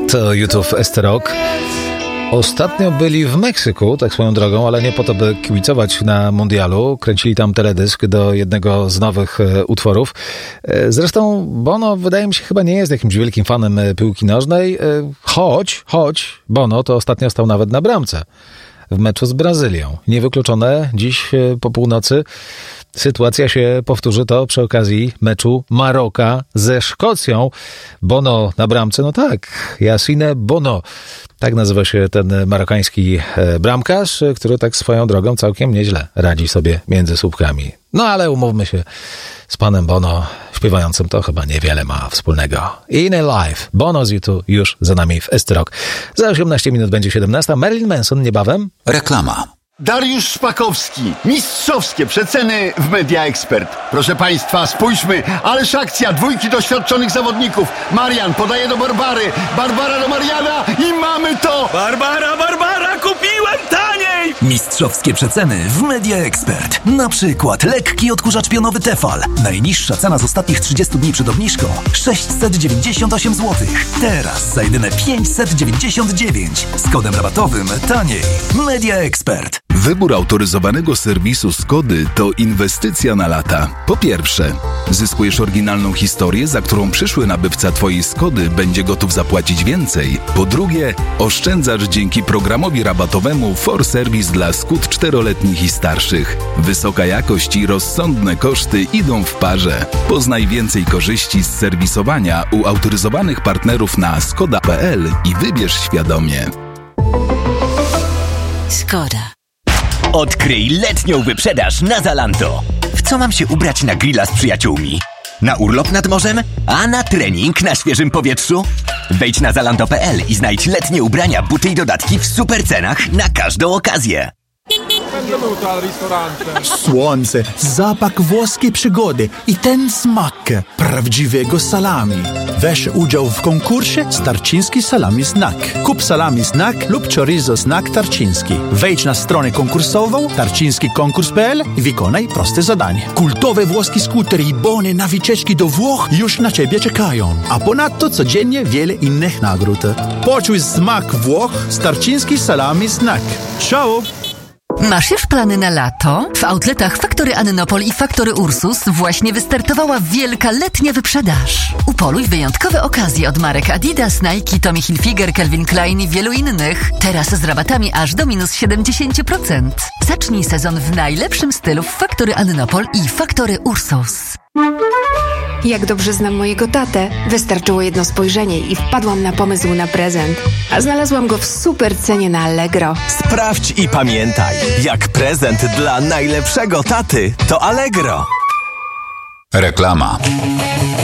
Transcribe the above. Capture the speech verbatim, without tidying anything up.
To YouTube Esterok. Ostatnio byli w Meksyku, tak swoją drogą, ale nie po to, by kibicować na mundialu. Kręcili tam teledysk do jednego z nowych e, utworów. E, zresztą Bono, wydaje mi się, chyba nie jest jakimś wielkim fanem e, piłki nożnej, e, choć, choć Bono to ostatnio stał nawet na bramce w meczu z Brazylią. Niewykluczone dziś e, po północy sytuacja się powtórzy, to przy okazji meczu Maroka ze Szkocją. Bono na bramce, no tak, Yassine Bono. Tak nazywa się ten marokański bramkarz, który tak swoją drogą całkiem nieźle radzi sobie między słupkami. No ale umówmy się, z panem Bono śpiewającym to chyba niewiele ma wspólnego. In a Life. Bono z YouTube już za nami w Esterok. Za osiemnaście minut będzie siedemnasta. Marilyn Manson niebawem. Reklama. Dariusz Szpakowski. Mistrzowskie przeceny w Media Expert. Proszę Państwa, spójrzmy, ależ akcja, dwójki doświadczonych zawodników. Marian podaje do Barbary, Barbara do Mariana i mamy to! Barbara, Barbara, kupiłem taniej! Mistrzowskie przeceny w Media Expert. Na przykład lekki odkurzacz pionowy Tefal. Najniższa cena z ostatnich trzydziestu dni przed obniżką sześćset dziewięćdziesiąt osiem złotych. Teraz za jedyne pięćset dziewięćdziesiąt dziewięć. Z kodem rabatowym taniej. Media Expert. Wybór autoryzowanego serwisu Skody to inwestycja na lata. Po pierwsze, zyskujesz oryginalną historię, za którą przyszły nabywca Twojej Skody będzie gotów zapłacić więcej. Po drugie, oszczędzasz dzięki programowi rabatowemu For Service dla Skód czteroletnich i starszych. Wysoka jakość i rozsądne koszty idą w parze. Poznaj więcej korzyści z serwisowania u autoryzowanych partnerów na skoda kropka p l i wybierz świadomie. Skoda. Odkryj letnią wyprzedaż na Zalando. W co mam się ubrać na grilla z przyjaciółmi? Na urlop nad morzem? A na trening na świeżym powietrzu? Wejdź na zalando kropka p l i znajdź letnie ubrania, buty i dodatki w super cenach na każdą okazję. Słońce, zapach włoskiej przygody i ten smak prawdziwego salami. Weź udział w konkursie Starczyński Salami Snack. Kup salami snack lub chorizo snack Tarczyński. Wejdź na stronę konkursową tarczyński konkurs kropka p l i wykonaj proste zadanie. Kultowe włoskie skutery i bony na wycieczki do Włoch już na Ciebie czekają. A ponadto codziennie wiele innych nagród. Poczuj smak Włoch z Tarczyński Salami Snack. Ciao! Masz już plany na lato? W outletach Faktory Annopol i Faktory Ursus właśnie wystartowała wielka letnia wyprzedaż. Upoluj wyjątkowe okazje od marek Adidas, Nike, Tommy Hilfiger, Calvin Klein i wielu innych. Teraz z rabatami aż do minus siedemdziesiąt procent. Zacznij sezon w najlepszym stylu w Faktory Annopol i Faktory Ursus. Jak dobrze znam mojego tatę, wystarczyło jedno spojrzenie i wpadłam na pomysł na prezent. A znalazłam go w super cenie na Allegro. Sprawdź i pamiętaj, jak prezent dla najlepszego taty to Allegro. Reklama.